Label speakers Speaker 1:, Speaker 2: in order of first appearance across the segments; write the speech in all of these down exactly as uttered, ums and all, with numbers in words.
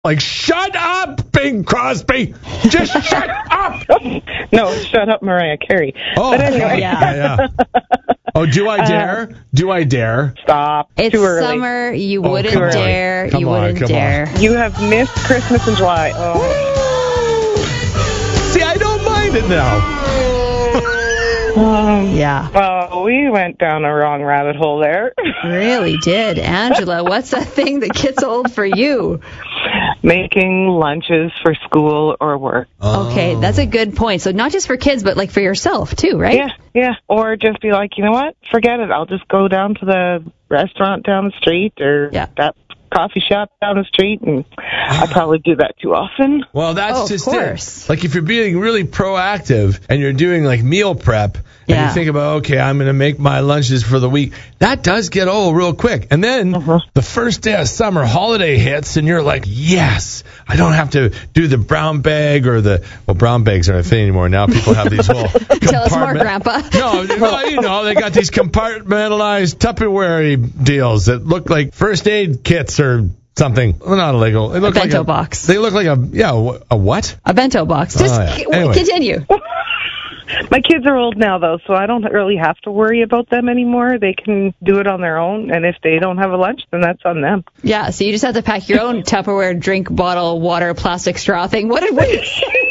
Speaker 1: Like, shut up, Bing Crosby. Just shut up.
Speaker 2: No, shut up, Mariah Carey.
Speaker 1: Oh,
Speaker 2: but anyway.
Speaker 1: yeah, yeah. Oh, do I dare? Uh, do I dare?
Speaker 2: Stop.
Speaker 3: It's
Speaker 2: Too early.
Speaker 3: summer. You
Speaker 1: Oh,
Speaker 3: wouldn't
Speaker 1: come on.
Speaker 3: dare.
Speaker 1: Come
Speaker 3: you
Speaker 1: on,
Speaker 3: wouldn't
Speaker 1: come
Speaker 3: dare.
Speaker 1: on.
Speaker 2: You have missed Christmas in July. Oh.
Speaker 1: See, I don't mind it now.
Speaker 2: Um,
Speaker 3: Yeah.
Speaker 2: Well, we went down a wrong rabbit hole there.
Speaker 3: Really did. Angela, what's that thing that gets old for you?
Speaker 2: Making lunches for school or work.
Speaker 3: Okay, that's a good point. So not just for kids, but like for yourself too, right?
Speaker 2: Yeah, yeah. Or just be like, you know what? Forget it. I'll just go down to the restaurant down the street or
Speaker 3: Yeah.
Speaker 2: that coffee shop down the street, and I probably do that too often.
Speaker 1: Well, that's
Speaker 3: Oh, of
Speaker 1: just
Speaker 3: course.
Speaker 1: it. Like, if you're being really proactive and you're doing, like, meal prep, and
Speaker 3: Yeah.
Speaker 1: you think about, okay, I'm going to make my lunches for the week, that does get old real quick. And then
Speaker 2: Uh-huh.
Speaker 1: the first day of summer holiday hits, and you're like, yes, I don't have to do the brown bag or the, well, brown bags aren't a thing anymore. Now people have these little
Speaker 3: Tell us more,
Speaker 1: compartment-
Speaker 3: Grandpa.
Speaker 1: No, well, you know, they got these compartmentalized Tupperware deals that look like first aid kits or something. Well, not illegal. They look
Speaker 3: A bento
Speaker 1: like a
Speaker 3: box.
Speaker 1: They look like a, yeah, a what?
Speaker 3: A bento box. Just
Speaker 1: Oh, yeah.
Speaker 3: c-
Speaker 1: Anyway.
Speaker 3: continue.
Speaker 2: My kids are old now, though, so I don't really have to worry about them anymore. They can do it on their own, and if they don't have a lunch, then that's on them.
Speaker 3: Yeah, so you just have to pack your own Tupperware drink bottle, water, plastic straw thing. What did we?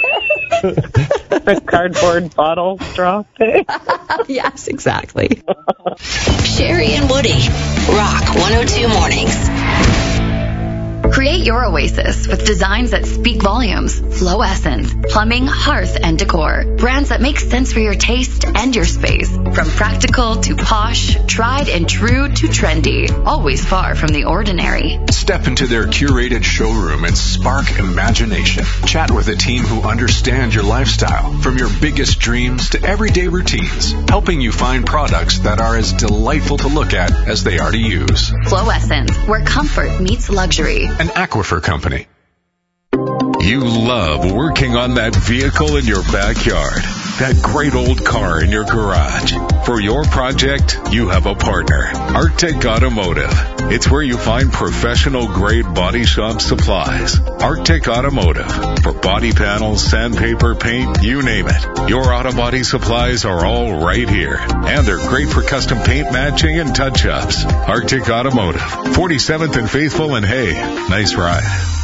Speaker 2: The cardboard bottle straw thing.
Speaker 3: Yes, exactly.
Speaker 4: Sherry and Woody. Rock one oh two Mornings. Create your oasis with designs that speak volumes. Flow Essence, plumbing, hearth, and decor. Brands that make sense for your taste and your space. From practical to posh, tried and true to trendy. Always far from the ordinary.
Speaker 5: Step into their curated showroom and spark imagination. Chat with a team who understand your lifestyle, from your biggest dreams to everyday routines, helping you find products that are as delightful to look at as they are to use.
Speaker 4: Flow Essence, where comfort meets luxury.
Speaker 5: An Aquifer company. You love working on that vehicle in your backyard, that great old car in your garage. For your project, you have a partner, Arctic Automotive. It's where you find professional-grade body shop supplies. Arctic Automotive. For body panels, sandpaper, paint, you name it. Your auto body supplies are all right here. And they're great for custom paint matching and touch-ups. Arctic Automotive. forty-seventh and Faithful and Hay. Nice ride.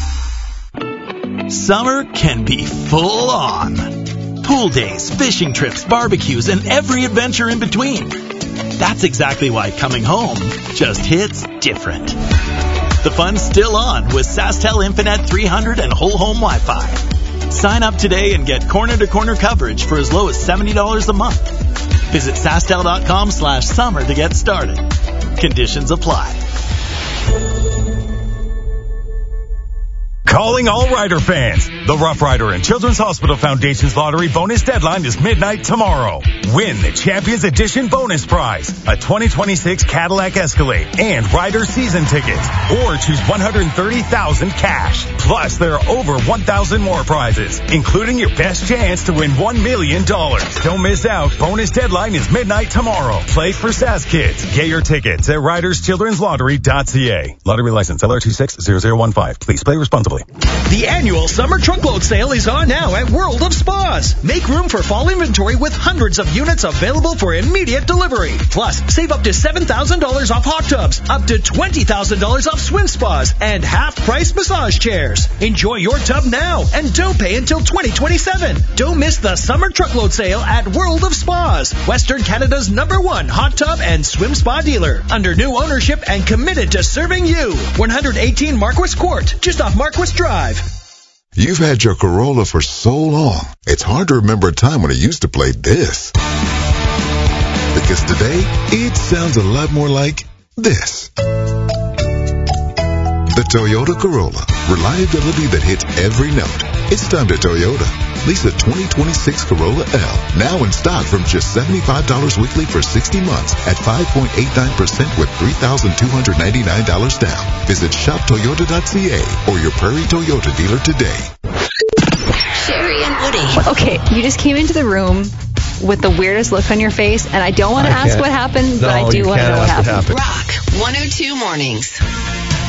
Speaker 6: Summer can be full on. Pool days, fishing trips, barbecues, and every adventure in between. That's exactly why coming home just hits different. The fun's still on with SaskTel Infinite three hundred and whole home Wi-Fi. Sign up today and get corner-to-corner coverage for as low as seventy dollars a month. Visit SaskTel.com slash summer to get started. Conditions apply.
Speaker 7: Calling all Rider fans. The Rough Rider and Children's Hospital Foundation's lottery bonus deadline is midnight tomorrow. Win the Champions Edition bonus prize, a twenty twenty-six Cadillac Escalade and Rider season tickets, or choose one hundred thirty thousand dollars cash. Plus, there are over one thousand more prizes, including your best chance to win one million dollars. Don't miss out. Bonus deadline is midnight tomorrow. Play for Sass Kids. Get your tickets at riders children's lottery dot c a. Lottery license L R two six zero zero one five. Please play responsibly.
Speaker 8: The annual summer truckload sale is on now at World of Spas. Make room for fall inventory with hundreds of units available for immediate delivery. Plus, save up to seven thousand dollars off hot tubs, up to twenty thousand dollars off swim spas, and half-price massage chairs. Enjoy your tub now and don't pay until twenty twenty-seven. Don't miss the summer truckload sale at World of Spas, Western Canada's number one hot tub and swim spa dealer. Under new ownership and committed to serving you. one eighteen Marquis Court, just off Marquis Drive.
Speaker 9: You've had your Corolla for so long, it's hard to remember a time when it used to play this. Because today, it sounds a lot more like this. The Toyota Corolla. Reliability that hits every note. It's time to Toyota. Lease a twenty twenty-six Corolla L. Now in stock from just seventy-five dollars weekly for sixty months at five point eight nine percent with three thousand two hundred ninety-nine dollars down. Visit shop toyota dot c a or your Prairie Toyota dealer today.
Speaker 4: Sherry and Woody.
Speaker 3: Okay, you just came into the room with the weirdest look on your face, and I don't want to
Speaker 1: I
Speaker 3: ask
Speaker 1: can't.
Speaker 3: what happened,
Speaker 1: No,
Speaker 3: but I do
Speaker 1: you
Speaker 3: want to
Speaker 1: can't
Speaker 3: know what
Speaker 1: ask what
Speaker 3: happened.
Speaker 1: happened.
Speaker 4: Rock one oh two Mornings.